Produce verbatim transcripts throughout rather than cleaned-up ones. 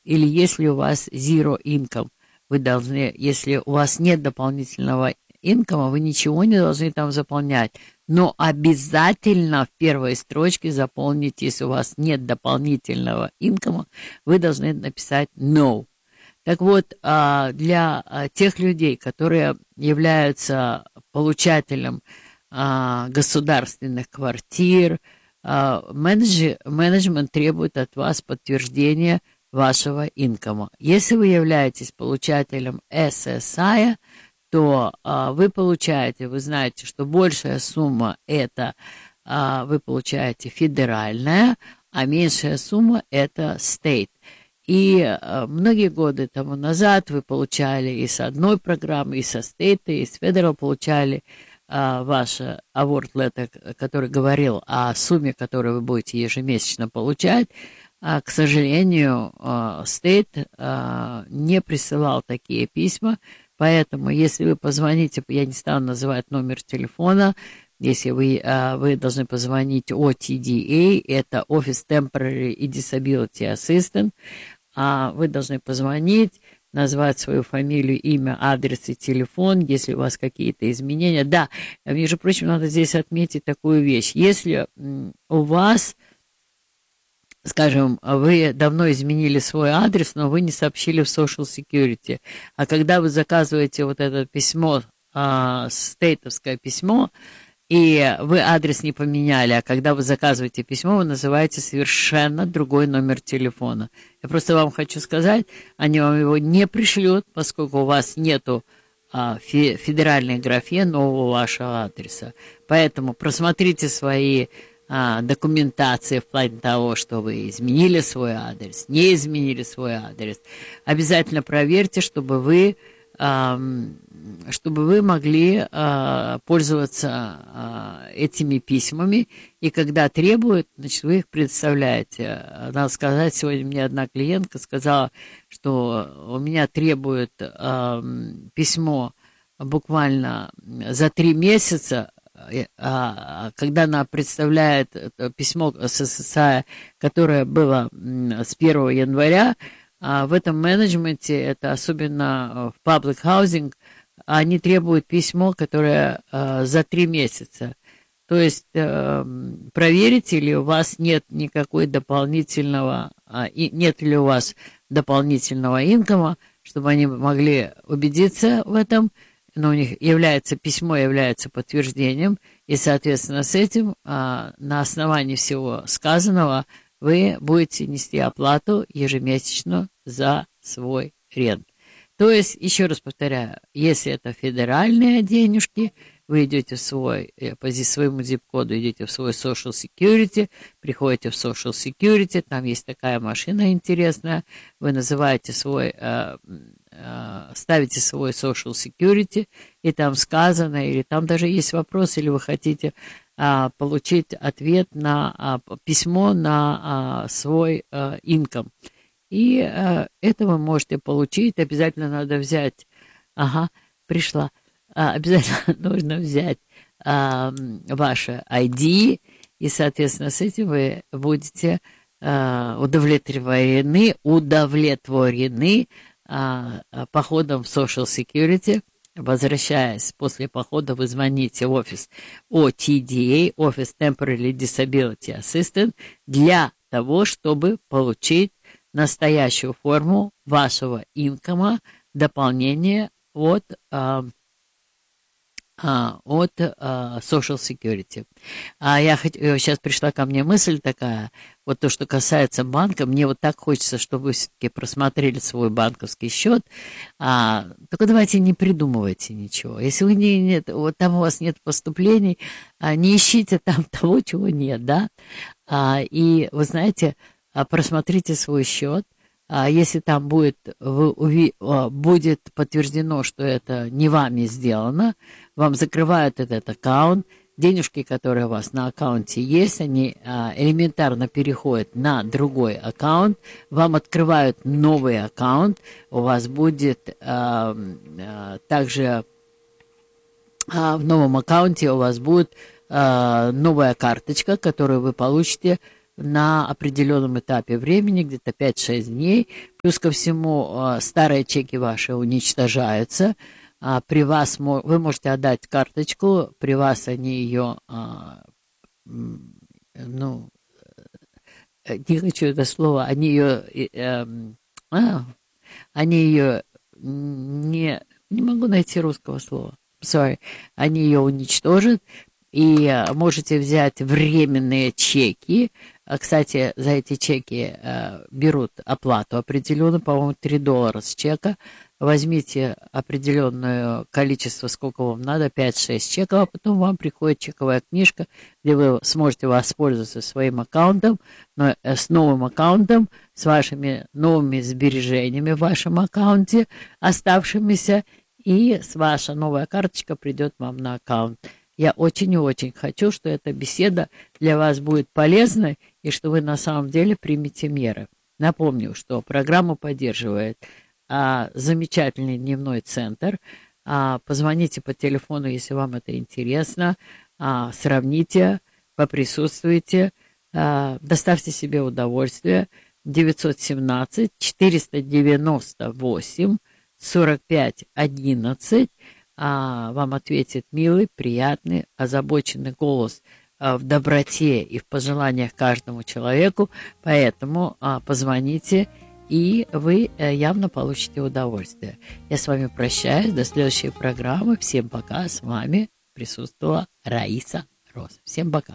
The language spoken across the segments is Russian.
или если у вас zero income, вы должны, если у вас нет дополнительного инкома, вы ничего не должны там заполнять. Но обязательно в первой строчке заполнить, если у вас нет дополнительного инкома, вы должны написать no. Так вот, для тех людей, которые являются получателем государственных квартир, менеджмент требует от вас подтверждения вашего инкома. Если вы являетесь получателем эс эс ай, то а, вы получаете, вы знаете, что большая сумма это а, вы получаете федеральная, а меньшая сумма это state. И а, многие годы тому назад вы получали и с одной программы, и со state, и с federal получали а, ваш award letter, который говорил о сумме, которую вы будете ежемесячно получать. А, к сожалению, а, state а, не присылал такие письма. Поэтому, если вы позвоните, я не стану называть номер телефона, если вы, вы должны позвонить о ти ди эй, это Office Temporary и Disability Assistant, вы должны позвонить, назвать свою фамилию, имя, адрес и телефон, если у вас какие-то изменения. Да, между прочим, надо здесь отметить такую вещь. Если у вас, скажем, вы давно изменили свой адрес, но вы не сообщили в Social Security. А когда вы заказываете вот это письмо, стейтовское письмо, и вы адрес не поменяли, а когда вы заказываете письмо, вы называете совершенно другой номер телефона. Я просто вам хочу сказать, они вам его не пришлют, поскольку у вас нету в федеральной графе нового вашего адреса. Поэтому просмотрите свои документации в плане того, что вы изменили свой адрес, не изменили свой адрес. Обязательно проверьте, чтобы вы, чтобы вы могли пользоваться этими письмами, и когда требуют, значит, вы их предоставляете. Надо сказать, сегодня мне одна клиентка сказала, что у меня требует письмо буквально за три месяца, когда она представляет письмо эс эс эс ай, которое было с первого января, в этом менеджменте, это особенно в public housing, они требуют письмо, которое за три месяца. То есть проверите, ли у вас нет никакой дополнительного, нет ли у вас дополнительного инкома, чтобы они могли убедиться в этом. Но у них является, письмо является подтверждением, и, соответственно, с этим, а, на основании всего сказанного, вы будете нести оплату ежемесячно за свой рент. То есть, еще раз повторяю, если это федеральные денежки, вы идете в свой, по своему zip-коду идете в свой Social Security, приходите в Social Security, там есть такая машина интересная, вы называете свой... ставите свой Social Security, и там сказано, или там даже есть вопрос, или вы хотите а, получить ответ на а, письмо на а, свой а, income. И а, это вы можете получить, обязательно надо взять, ага, пришла, а, обязательно нужно взять а, ваше ай ди, и, соответственно, с этим вы будете а, удовлетворены, удовлетворены походом в Social Security. Возвращаясь после похода, вы звоните в офис о ти ди эй, Office Temporary Disability Assistant, для того, чтобы получить настоящую форму вашего инкома, дополнение от, а, а, от а, Social Security. А я хот... сейчас пришла ко мне мысль такая, вот то, что касается банка, мне вот так хочется, чтобы вы все-таки просмотрели свой банковский счет, а, только давайте не придумывайте ничего. Если вы не, нет, вот там у вас нет поступлений, а, не ищите там того, чего нет, да, а, и вы знаете, а, просмотрите свой счет, а, если там будет, вы, уви, а, будет подтверждено, что это не вами сделано, вам закрывают этот аккаунт, денежки, которые у вас на аккаунте есть, они а, элементарно переходят на другой аккаунт, вам открывают новый аккаунт, у вас будет а, а, также а, в новом аккаунте у вас будет а, новая карточка, которую вы получите на определенном этапе времени, где-то пять-шесть дней. Плюс ко всему, старые чеки ваши уничтожаются. При вас вы можете отдать карточку, при вас они ее, ну, не хочу это слово, они ее, они ее не, не могу найти русского слова, sorry, они ее уничтожат, и можете взять временные чеки. Кстати, за эти чеки берут оплату определенную, по-моему, три доллара с чека. Возьмите определенное количество, сколько вам надо, пять-шесть чеков, а потом вам приходит чековая книжка, где вы сможете воспользоваться своим аккаунтом, но с новым аккаунтом, с вашими новыми сбережениями в вашем аккаунте, оставшимися, и с ваша новая карточка придет вам на аккаунт. Я очень и очень хочу, что эта беседа для вас будет полезной и что вы на самом деле примете меры. Напомню, что программу поддерживает а, замечательный дневной центр. А, позвоните по телефону, если вам это интересно. А, сравните, поприсутствуйте, а, доставьте себе удовольствие. девятьсот семнадцать четыреста девяносто восемь сорок пять одиннадцать. А, вам ответит милый, приятный, озабоченный голос а, в доброте и в пожеланиях каждому человеку, поэтому а, позвоните, и вы а, явно получите удовольствие. Я с вами прощаюсь, до следующей программы. Всем пока, с вами присутствовала Раиса Рос. Всем пока.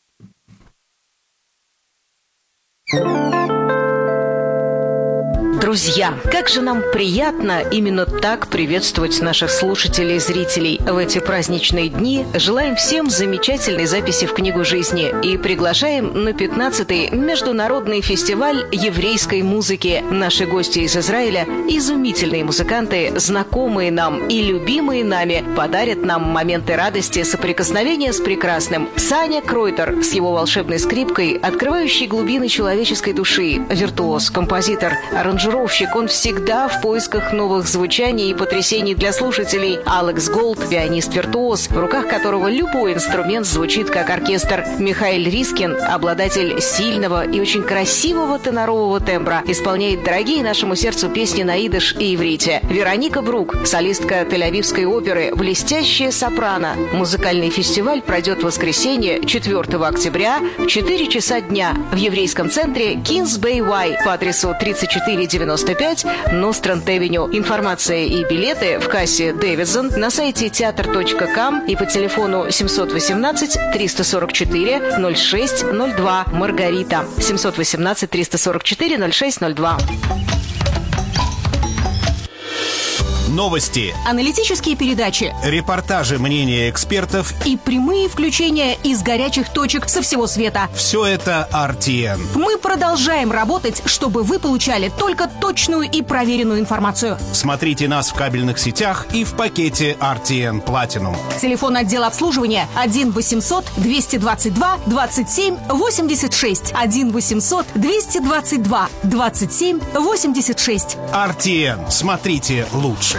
Друзья, как же нам приятно именно так приветствовать наших слушателей и зрителей в эти праздничные дни. Желаем всем замечательной записи в книгу жизни и приглашаем на пятнадцатый международный фестиваль еврейской музыки. Наши гости из Израиля, изумительные музыканты, знакомые нам и любимые нами, подарят нам моменты радости, соприкосновения с прекрасным. Саня Кройтер с его волшебной скрипкой, открывающей глубины человеческой души, виртуоз, композитор, аранжировщик. Он всегда в поисках новых звучаний и потрясений для слушателей. Алекс Голд, пианист-виртуоз, в руках которого любой инструмент звучит как оркестр. Михаил Рискин, обладатель сильного и очень красивого тенорового тембра, исполняет дорогие нашему сердцу песни на идиш и иврите. Вероника Брук, солистка Тель-Авивской оперы, блестящая сопрано. Музыкальный фестиваль пройдет в воскресенье, четвёртого октября, в четыре часа дня в еврейском центре Kings Bay Y по адресу тридцать четыре девяносто пять Нострант-Эвеню. Информация и билеты в кассе Дэвидсон на сайте театр точка ком и по телефону семьсот восемнадцать триста сорок четыре ноль шесть ноль два. Маргарита. семьсот восемнадцать триста сорок четыре ноль шесть ноль два. Новости, аналитические передачи, репортажи, мнения экспертов и прямые включения из горячих точек со всего света. Все это ар ти эн. Мы продолжаем работать, чтобы вы получали только точную и проверенную информацию. Смотрите нас в кабельных сетях и в пакете ар ти эн Platinum. Телефон отдела обслуживания один восемьсот двести двадцать два двадцать семь восемьдесят шесть. один восемьсот двести двадцать два двадцать семь восемьдесят шесть. ар ти эн. Смотрите лучше.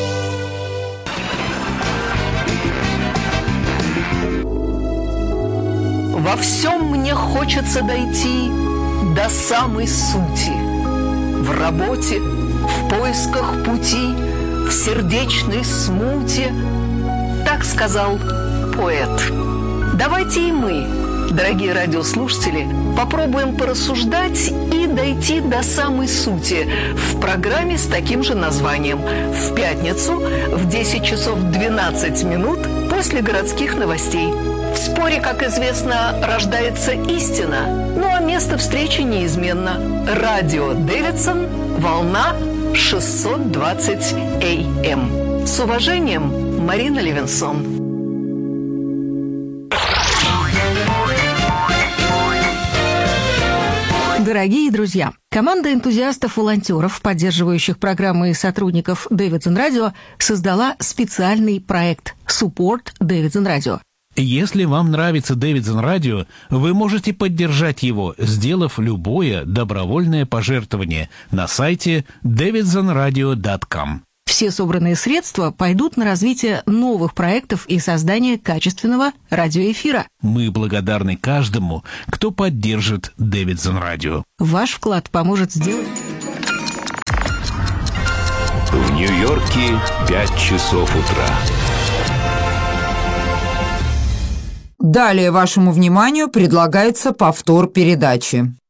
Во всем мне хочется дойти до самой сути. В работе, в поисках пути, в сердечной смуте. Так сказал поэт. Давайте и мы, дорогие радиослушатели, попробуем порассуждать и дойти до самой сути в программе с таким же названием. В пятницу в десять часов двенадцать минут после городских новостей. В споре, как известно, рождается истина, ну а место встречи неизменно. Радио Дэвидсон, волна шестьсот двадцать эй эм. С уважением, Марина Левинсон. Дорогие друзья, команда энтузиастов-волонтеров, поддерживающих программы и сотрудников Дэвидсон Радио, создала специальный проект «Support Дэвидсон Радио». Если вам нравится Дэвидсон Радио, вы можете поддержать его, сделав любое добровольное пожертвование на сайте дэвидсон радио точка ком. Все собранные средства пойдут на развитие новых проектов и создание качественного радиоэфира. Мы благодарны каждому, кто поддержит Дэвидсон Радио. Ваш вклад поможет сделать... В Нью-Йорке пять часов утра. Далее вашему вниманию предлагается повтор передачи.